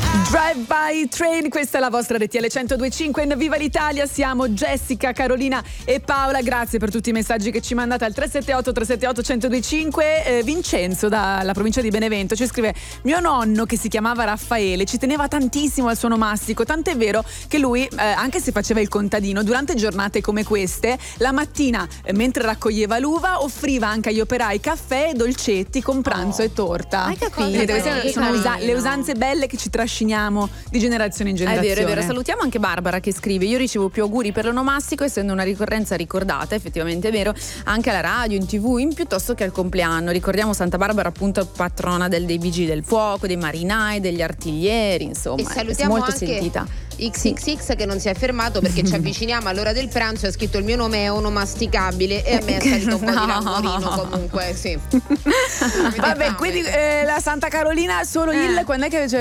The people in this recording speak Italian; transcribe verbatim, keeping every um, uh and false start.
Drive by Train, questa è la vostra R T L centodue e cinque in Viva l'Italia. Siamo Jessica, Carolina e Paola. Grazie per tutti i messaggi che ci mandate al tre sette otto tre sette otto uno zero due cinque. eh, Vincenzo dalla provincia di Benevento ci scrive: mio nonno, che si chiamava Raffaele, ci teneva tantissimo al suo onomastico, tant'è vero che lui, eh, anche se faceva il contadino, durante giornate come queste, la mattina, eh, mentre raccoglieva l'uva, offriva anche agli operai caffè e dolcetti con pranzo Oh. e torta. Hai capito? Vedete, queste Che sono usa- carino. le usanze belle che ci trasciniamo di generazione in È generazione. vero, è vero. Salutiamo anche Barbara che scrive: io ricevo più auguri per l'onomastico, essendo una ricorrenza ricordata, effettivamente è vero, anche alla radio, in tv, in piuttosto che al compleanno. Ricordiamo Santa Barbara, appunto, patrona del, dei vigili del fuoco, dei marinai, degli artiglieri, insomma, E è salutiamo molto anche sentita. X X X che non si è fermato perché ci avviciniamo all'ora del pranzo e ha scritto: il mio nome è onomasticabile, e a me è salito un po' No. di languorino comunque, sì. Vabbè, quindi eh, la Santa Carolina solo Eh. il quando è che